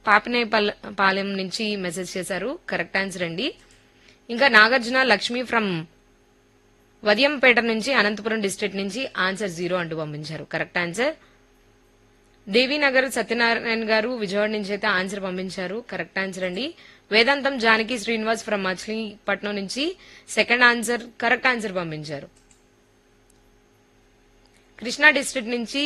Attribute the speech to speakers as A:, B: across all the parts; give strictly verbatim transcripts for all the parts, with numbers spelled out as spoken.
A: పాపినే పాలెం నుంచి మెసేజ్ చేశారు, correct answer అండి. ఇంకా నాగార్జున లక్ష్మి ఫ్రమ్ వదియంపేట నుంచి అనంతపురం డిస్ట్రిక్ట్ నుంచి ఆన్సర్ జీరో అంటూ పంపించారు, కరెక్ట్ ఆన్సర్. దేవీనగర్ సత్యనారాయణ గారు విజయవాడ నుంచి అయితే ఆన్సర్ పంపించారు, కరెక్ట్ ఆన్సర్ అండి. వేదాంతం జానకి శ్రీనివాస్ ఫ్రమ్ మచిలీపట్నం నుంచి సెకండ్ ఆన్సర్, కరెక్ట్ ఆన్సర్ పంపించారు. కృష్ణా డిస్ట్రిక్ట్ నుంచి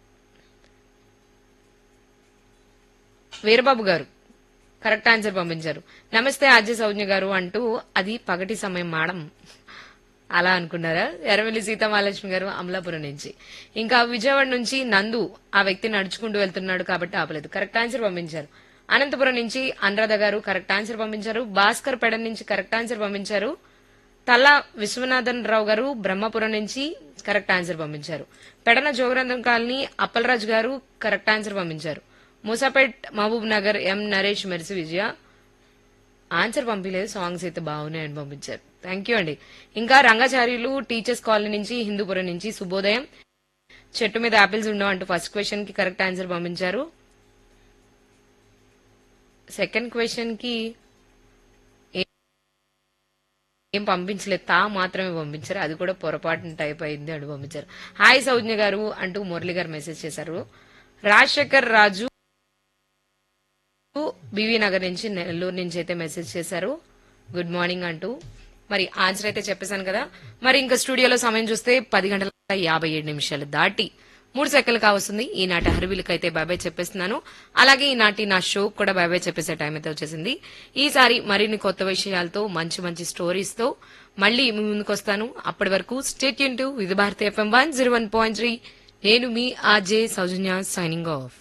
A: వీరబాబు గారు కరెక్ట్ ఆన్సర్ పంపించారు. నమస్తే ఆర్జే సౌజ్ఞ గారు అంటూ అది పగటి సమయం మాడం అలా అనుకున్నారా? ఎర్రవెల్లి సీతామహాలక్ష్మి గారు అమలాపురం నుంచి. ఇంకా విజయవాడ నుంచి నందు ఆ వ్యక్తి నడుచుకుంటూ వెళ్తున్నాడు కాబట్టి ఆపలేదు, కరెక్ట్ ఆన్సర్ పంపించారు. అనంతపురం నుంచి అనురాధ గారు కరెక్ట్ ఆన్సర్ పంపించారు. భాస్కర్ పెడ నుంచి కరెక్ట్ ఆన్సర్ పంపించారు. తల్లా విశ్వనాథన్ రావు గారు బ్రహ్మపురం నుంచి కరెక్ట్ ఆన్సర్ పంపించారు. పెడన జోగరంధం కాలనీ అప్పలరాజు గారు కరెక్ట్ ఆన్సర్ పంపించారు. మూసాపేట్ మహబూబ్ నగర్ ఎం నరేష్ మెర్సి విజయ ఆన్సర్ పంపించలేదు, సాంగ్స్ అయితే బాగున్నాయని పంపించారు, థ్యాంక్ యూ అండి. ఇంకా రంగాచార్యులు టీచర్స్ కాలనీ నుంచి హిందూపురం నుంచి శుభోదయం, చెట్టు మీద ఆపిల్స్ ఉండవు అంటూ ఫస్ట్ క్వశ్చన్ కి కరెక్ట్ ఆన్సర్ పంపించారు. సెకండ్ క్వశ్చన్ కి ఏం పంపించలేదు, తా మాత్రమే పంపించారు, అది కూడా పొరపాటున టైప్ అయింది అంటూ పంపించారు. హాయ్ సౌజ్ఞ గారు అంటూ మురళి గారు మెసేజ్ చేశారు. రాజశేఖర్ రాజు బీవీ నగర్ నుంచి నెల్లూరు నుంచి అయితే మెసేజ్ చేశారు, గుడ్ మార్నింగ్ అంటూ. మరి ఆన్సర్ అయితే చెప్పేశాను కదా. మరి ఇంకా స్టూడియోలో సమయం చూస్తే పది గంటల యాభై ఏడు నిమిషాలు దాటి మూడు సెకండ్లు కావస్తుంది. ఈనాటి హరివిలకు అయితే బాబాయ్ చెప్పేస్తున్నాను. అలాగే ఈనాటి నా షో కూడా బాబాయ్ చెప్పేసే టైం అయితే వచ్చేసింది. ఈసారి మరిన్ని కొత్త విషయాలతో మంచి మంచి స్టోరీస్ తో మళ్ళీ మీ ముందుకు వస్తాను. అప్పటి వరకు స్టే ట్యూన్ టు వివిధ Bharati FM one zero one point three. నేను మీ ఆర్జే సౌజన్య సైనింగ్ ఆఫ్.